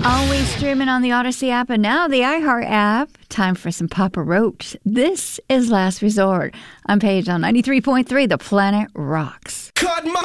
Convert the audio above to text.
Always streaming on the Odyssey app and now the iHeart app. Time for some Papa Roach. This is Last Resort. I'm Paige on 93.3 The Planet Rocks. Cut my